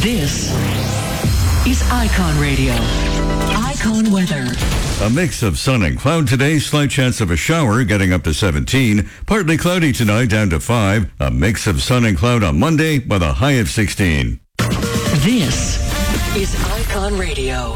This is Icon Radio. Icon weather. A mix of sun and cloud today. Slight chance of a shower getting up to 17. Partly cloudy tonight down to 5. A mix of sun and cloud on Monday with a high of 16. This is Icon Radio.